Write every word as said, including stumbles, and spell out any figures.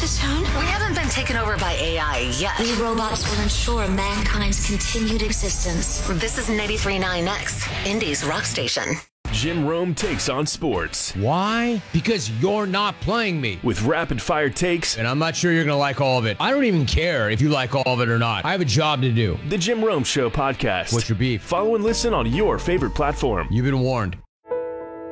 the tone? We haven't been taken over by A I yet. We robots will ensure mankind's continued existence. This is ninety-three point nine X, Indy's rock station. Jim Rome takes on sports. Why? Because you're not playing me. With rapid-fire takes. And I'm not sure you're going to like all of it. I don't even care if you like all of it or not. I have a job to do. The Jim Rome Show podcast. What's your beef? Follow and listen on your favorite platform. You've been warned.